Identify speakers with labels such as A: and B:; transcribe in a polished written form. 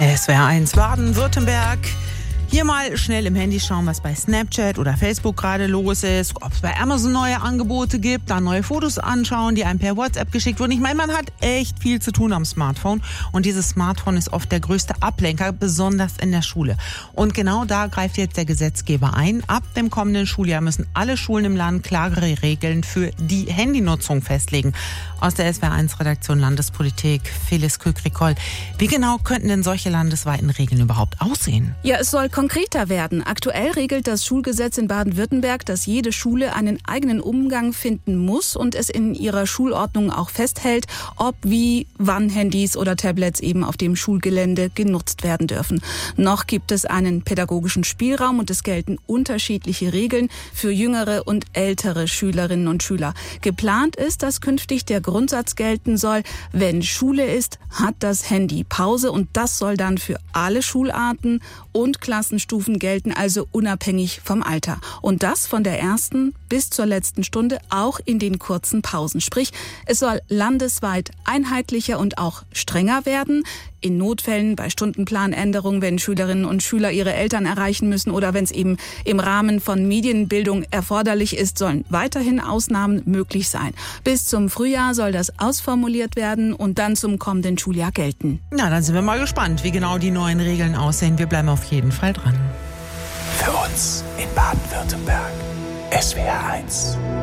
A: SWR1 Baden-Württemberg. Hier mal schnell im Handy schauen, was bei Snapchat oder Facebook gerade los ist, ob es bei Amazon neue Angebote gibt, dann neue Fotos anschauen, die einem per WhatsApp geschickt wurden. Ich meine, man hat echt viel zu tun am Smartphone und dieses Smartphone ist oft der größte Ablenker, besonders in der Schule. Und genau da greift jetzt der Gesetzgeber ein. Ab dem kommenden Schuljahr müssen alle Schulen im Land klare Regeln für die Handynutzung festlegen. Aus der SWR1-Redaktion Landespolitik, Phyllis Köck-Ricol. Wie genau könnten denn solche landesweiten Regeln überhaupt aussehen?
B: Ja, es soll konkreter werden. Aktuell regelt das Schulgesetz in Baden-Württemberg, dass jede Schule einen eigenen Umgang finden muss und es in ihrer Schulordnung auch festhält, ob, wie, wann Handys oder Tablets eben auf dem Schulgelände genutzt werden dürfen. Noch gibt es einen pädagogischen Spielraum und es gelten unterschiedliche Regeln für jüngere und ältere Schülerinnen und Schüler. Geplant ist, dass künftig der Grundsatz gelten soll, wenn Schule ist, hat das Handy Pause und das soll dann für alle Schularten und Klassenstufen gelten, also unabhängig vom Alter. Und das von der ersten bis zur letzten Stunde, auch in den kurzen Pausen. Sprich, es soll landesweit einheitlicher und auch strenger werden. In Notfällen, bei Stundenplanänderungen, wenn Schülerinnen und Schüler ihre Eltern erreichen müssen oder wenn es eben im Rahmen von Medienbildung erforderlich ist, sollen weiterhin Ausnahmen möglich sein. Bis zum Frühjahr soll das ausformuliert werden und dann zum kommenden Schuljahr gelten.
A: Na, dann sind wir mal gespannt, wie genau die neuen Regeln aussehen. Wir bleiben auf jeden Fall dran.
C: Für uns in Baden-Württemberg. SWR1.